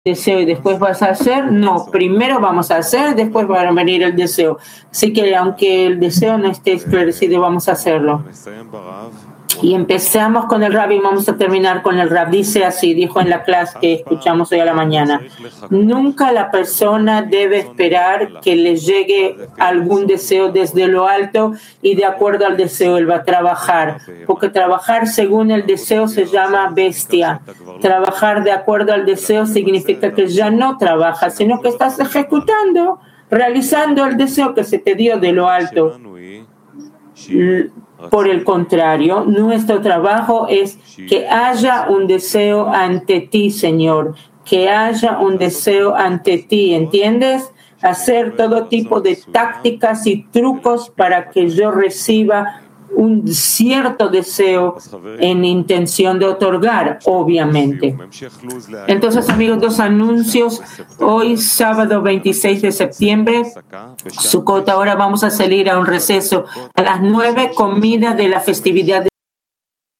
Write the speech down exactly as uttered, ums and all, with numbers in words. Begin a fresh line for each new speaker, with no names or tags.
deseo y después vas a hacer, no, primero vamos a hacer, después va a venir el deseo. Así que aunque el deseo no esté esclarecido, vamos a hacerlo. Y empezamos con el Rab y vamos a terminar con el Rab. Dice así, dijo en la clase que escuchamos hoy a la mañana: nunca la persona debe esperar que le llegue algún deseo desde lo alto y de acuerdo al deseo él va a trabajar, porque trabajar según el deseo se llama bestia. Trabajar de acuerdo al deseo significa que ya no trabajas, sino que estás ejecutando, realizando el deseo que se te dio de lo alto. Por el contrario, nuestro trabajo es que haya un deseo ante ti, Señor, que haya un deseo ante ti, ¿entiendes? Hacer todo tipo de tácticas y trucos para que yo reciba un cierto deseo en intención de otorgar, obviamente. Entonces, amigos, dos anuncios. Hoy, sábado veintiséis de septiembre, Sukkot, ahora vamos a salir a un receso. A las nueve, comida de la festividad de